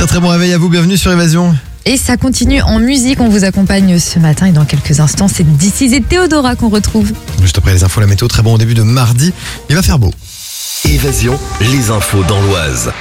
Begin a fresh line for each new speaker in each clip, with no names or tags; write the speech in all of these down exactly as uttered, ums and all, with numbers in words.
Très très bon réveil à vous, bienvenue sur Évasion.
Et ça continue en musique, on vous accompagne ce matin et dans quelques instants, c'est D six et Théodora qu'on retrouve.
Juste après les infos, la météo, très bon au début de mardi, il va faire beau.
Évasion, les infos dans l'Oise.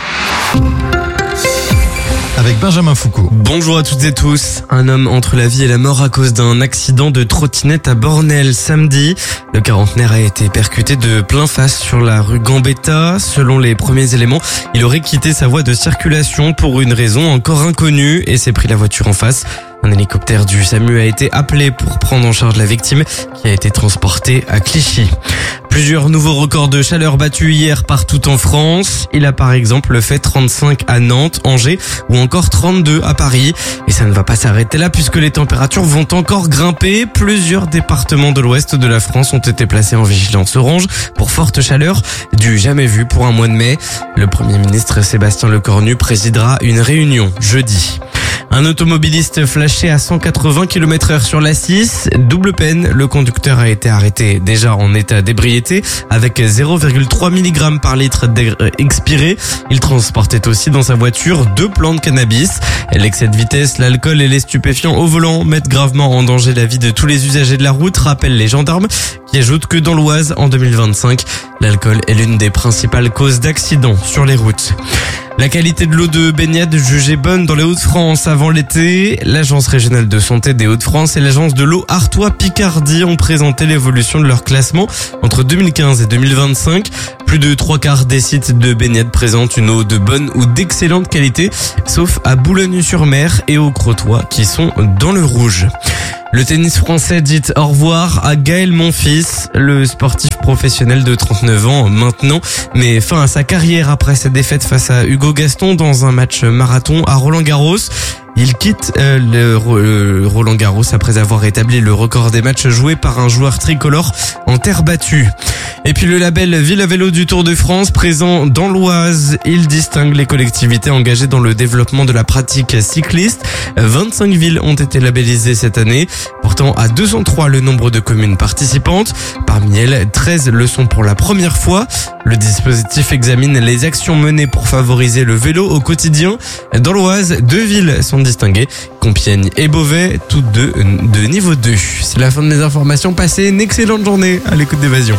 Avec Benjamin Foucault.
Bonjour à toutes et tous. Un homme entre la vie et la mort à cause d'un accident de trottinette à Bornel samedi. Le quarantenaire a été percuté de plein face sur la rue Gambetta. Selon les premiers éléments, il aurait quitté sa voie de circulation pour une raison encore inconnue et s'est pris la voiture en face. Un hélicoptère du SAMU a été appelé pour prendre en charge la victime qui a été transportée à Clichy. Plusieurs nouveaux records de chaleur battus hier partout en France. Il a par exemple fait trente-cinq à Nantes, Angers ou encore trente-deux à Paris. Et ça ne va pas s'arrêter là puisque les températures vont encore grimper. Plusieurs départements de l'ouest de la France ont été placés en vigilance orange pour forte chaleur, du jamais vu pour un mois de mai. Le Premier ministre Sébastien Lecornu présidera une réunion jeudi. Un automobiliste flashé à cent quatre-vingts kilomètres heure sur l'A six, double peine. Le conducteur a été arrêté déjà en état d'ébriété avec zéro virgule trois milligrammes par litre expiré. Il transportait aussi dans sa voiture deux plants de cannabis. L'excès de vitesse, l'alcool et les stupéfiants au volant mettent gravement en danger la vie de tous les usagers de la route, rappellent les gendarmes, qui ajoutent que dans l'Oise, en deux mille vingt-cinq, l'alcool est l'une des principales causes d'accidents sur les routes. La qualité de l'eau de baignade jugée bonne dans les Hauts-de-France avant l'été. L'Agence régionale de santé des Hauts-de-France et l'Agence de l'eau Artois-Picardie ont présenté l'évolution de leur classement entre deux mille quinze et deux mille vingt-cinq. Plus de trois quarts des sites de baignade présentent une eau de bonne ou d'excellente qualité, sauf à Boulogne-sur-Mer et au Crotoy qui sont dans le rouge. Le tennis français dit au revoir à Gaël Monfils. Le sportif professionnel de trente-neuf ans maintenant met fin à sa carrière après sa défaite face à Hugo Gaston dans un match marathon à Roland-Garros. Il quitte euh, le, le Roland-Garros après avoir établi le record des matchs joués par un joueur tricolore en terre battue. Et puis le label Ville à vélo du Tour de France, présent dans l'Oise, il distingue les collectivités engagées dans le développement de la pratique cycliste. vingt-cinq villes ont été labellisées cette année, portant à deux cent trois le nombre de communes participantes. Parmi elles, treize le sont pour la première fois. Le dispositif examine les actions menées pour favoriser le vélo au quotidien. Dans l'Oise, deux villes sont distinguées, Compiègne et Beauvais, toutes deux de niveau deux. C'est la fin des informations. Passez une excellente journée à l'écoute d'Évasion.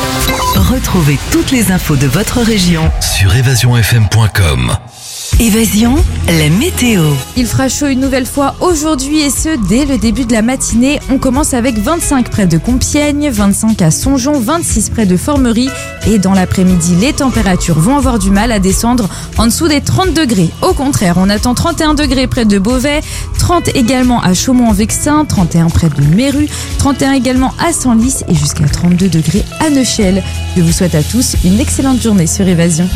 Retrouvez toutes les infos de votre région
Sur évasion f m point com.
Évasion, la météo.
Il fera chaud une nouvelle fois aujourd'hui et ce, dès le début de la matinée. On commence avec vingt-cinq près de Compiègne, vingt-cinq à Songeon, vingt-six près de Formerie. Et dans l'après-midi, les températures vont avoir du mal à descendre en dessous des trente degrés. Au contraire, on attend trente et un degrés près de Beauvais, trente également à Chaumont-en-Vexin, trente et un près de Méru, trente et un également à Senlis et jusqu'à trente-deux degrés à Neuchâtel. Je vous souhaite à tous une excellente journée sur Évasion.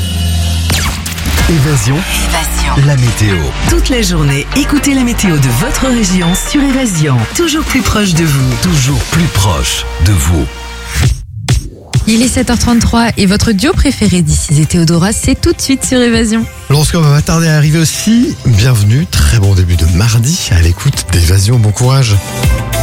Évasion,
Évasion.
la météo.
Toute la journée, écoutez la météo de votre région sur Évasion. Toujours plus proche de vous.
Toujours plus proche de vous.
Il est sept heures trente-trois et votre duo préféré D six et Théodora, c'est tout de suite sur Évasion.
L'horoscope va pas tarder à arriver aussi. Bienvenue, très bon début de mardi à l'écoute d'Évasion, bon courage.